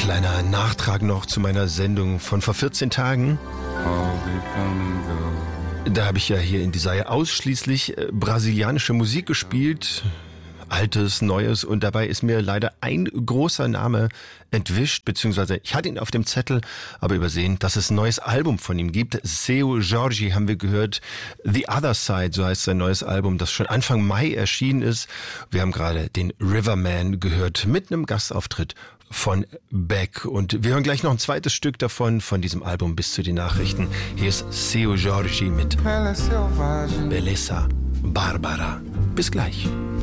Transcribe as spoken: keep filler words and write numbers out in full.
Kleiner Nachtrag noch zu meiner Sendung von vor vierzehn Tagen. Da habe ich ja hier in Desire ausschließlich äh, brasilianische Musik gespielt. Altes, Neues, und dabei ist mir leider ein großer Name entwischt, beziehungsweise ich hatte ihn auf dem Zettel, aber übersehen, dass es ein neues Album von ihm gibt. Seu Jorge haben wir gehört, The Other Side, so heißt sein neues Album, das schon Anfang Mai erschienen ist. Wir haben gerade den Riverman gehört mit einem Gastauftritt von Beck, und wir hören gleich noch ein zweites Stück davon, von diesem Album bis zu den Nachrichten. Hier ist Seu Jorge mit Bellezza Barbara. Bis gleich.